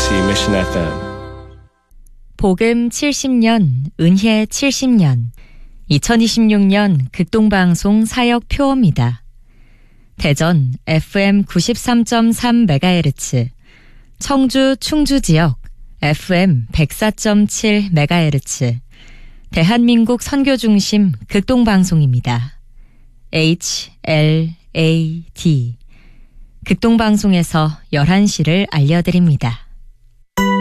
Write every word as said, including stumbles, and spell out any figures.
케이비씨 Mission 에프엠. 복음 칠십 년, 은혜 칠십 년, 이천이십육 년 극동방송 사역 표어입니다. 대전 에프엠 구십삼 점 삼 메가헤르츠, 청주 충주 지역 에프엠 백사 점 칠 메가헤르츠, 대한민국 선교중심 극동방송입니다. 에이치 엘 에이 디, 극동방송에서 열한 시를 알려드립니다.